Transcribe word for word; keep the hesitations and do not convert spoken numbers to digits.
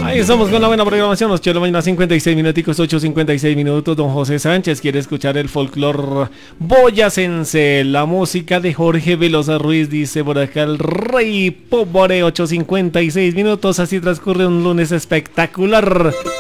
Ahí estamos con la buena programación, ocho de la mañana, cincuenta y seis minuticos, ocho cincuenta y seis minutos. Don José Sánchez quiere escuchar el folclor boyacense, la música de Jorge Velosa Ruiz, dice por acá el Rey Pobre, ocho cincuenta y seis minutos, así transcurre un lunes espectacular.